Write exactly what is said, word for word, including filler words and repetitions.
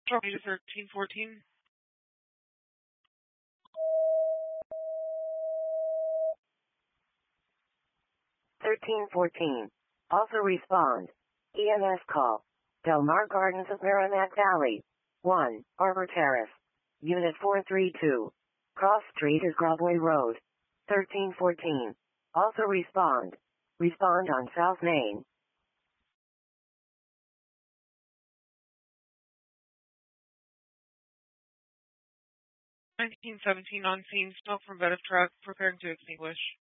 Tornado thirteen fourteen. thirteen fourteen. Also respond. E M S call. Del Mar Gardens of Merrimack Valley. one. Arbor Terrace. Unit four three two. Cross Street is Broadway Road. thirteen fourteen. Also respond. Respond on South Main. nineteen seventeen on scene. Smoke from bed of truck. Preparing to extinguish.